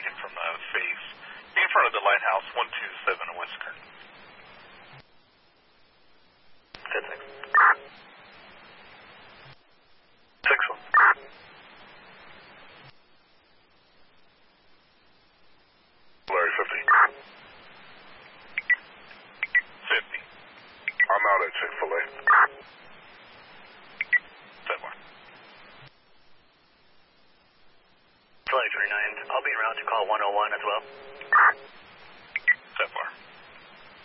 speaking from Face. In front of the lighthouse, 127 West Curtin. Good, thanks. 6-1. Larry 50. 50. I'm out at Chick-fil-A. 7-1. 2039, I'll be around to call 101 as well.